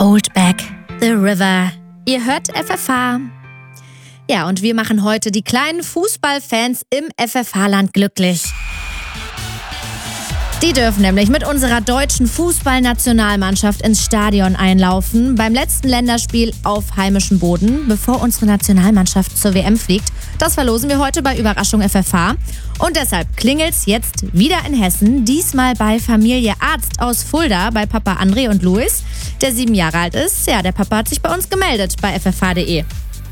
Hold Back the River. Ihr hört FFH. Ja, und wir machen heute die kleinen Fußballfans im FFH-Land glücklich. Die dürfen nämlich mit unserer deutschen Fußballnationalmannschaft ins Stadion einlaufen beim letzten Länderspiel auf heimischem Boden, bevor unsere Nationalmannschaft zur WM fliegt. Das verlosen wir heute bei Überraschung FFH. Und deshalb klingelt's jetzt wieder in Hessen, diesmal bei Familie Arzt aus Fulda, bei Papa André und Luis, der 7 Jahre alt ist. Ja, der Papa hat sich bei uns gemeldet bei ffh.de.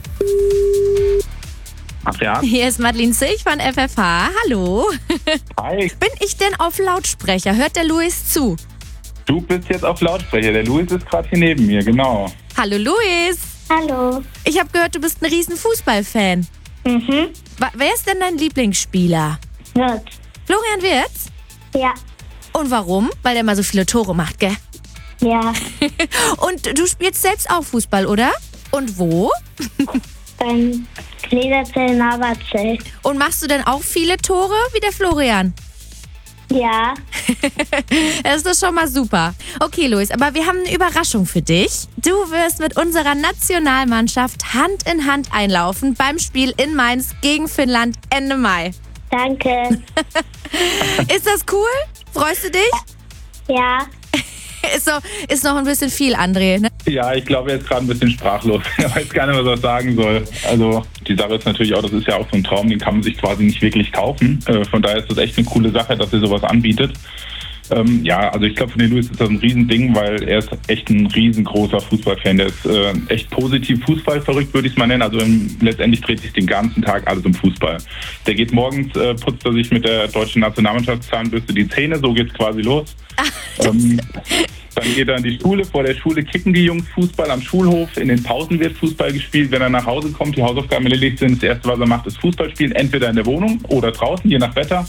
Ja. Hier ist Madeline Zilch von FFH. Hallo. Hi. Bin ich denn auf Lautsprecher? Hört der Luis zu? Du bist jetzt auf Lautsprecher. Der Luis ist gerade hier neben mir, genau. Hallo Luis. Hallo. Ich habe gehört, du bist ein riesen Fußballfan. Wer ist denn dein Lieblingsspieler? Wird. Florian Wirtz? Ja. Und warum? Weil der mal so viele Tore macht, gell? Ja. Und du spielst selbst auch Fußball, oder? Und wo? Beim Lederzell-Naberzell. Und machst du denn auch viele Tore wie der Florian? Ja. Das ist doch schon mal super. Okay, Luis, aber wir haben eine Überraschung für dich. Du wirst mit unserer Nationalmannschaft Hand in Hand einlaufen beim Spiel in Mainz gegen Finnland Ende Mai. Danke. Ist das cool? Freust du dich? Ja. Ist noch ein bisschen viel, André, ne? Ja, ich glaube, er ist gerade ein bisschen sprachlos. Er weiß gar nicht, was er sagen soll. Also die Sache ist natürlich auch, das ist ja auch so ein Traum, den kann man sich quasi nicht wirklich kaufen. Von daher ist das echt eine coole Sache, dass er sowas anbietet. Also ich glaube, für den Luis ist das ein Riesending, weil er ist echt ein riesengroßer Fußballfan. Der ist echt positiv fußballverrückt, würde ich es mal nennen. Also letztendlich dreht sich den ganzen Tag alles um Fußball. Der geht morgens, putzt er sich mit der deutschen Nationalmannschaftszahnbürste die Zähne, so geht's quasi los. Dann geht er in die Schule. Vor der Schule kicken die Jungs Fußball am Schulhof. In den Pausen wird Fußball gespielt. Wenn er nach Hause kommt, die Hausaufgaben erledigt sind, das Erste, was er macht, ist Fußball spielen. Entweder in der Wohnung oder draußen, je nach Wetter.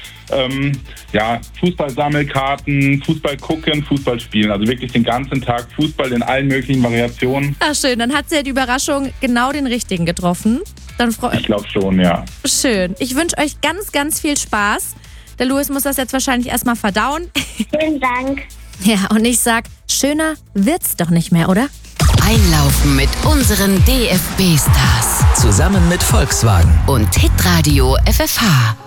Fußball-Sammelkarten, Fußball gucken, Fußball spielen. Also wirklich den ganzen Tag Fußball in allen möglichen Variationen. Ach schön, dann hat sie ja die Überraschung genau den richtigen getroffen. Ich glaube schon, ja. Schön. Ich wünsche euch ganz, ganz viel Spaß. Der Luis muss das jetzt wahrscheinlich erstmal verdauen. Vielen Dank. Ja, und ich sag, schöner wird's doch nicht mehr, oder? Einlaufen mit unseren DFB-Stars. Zusammen mit Volkswagen. Und Hitradio FFH.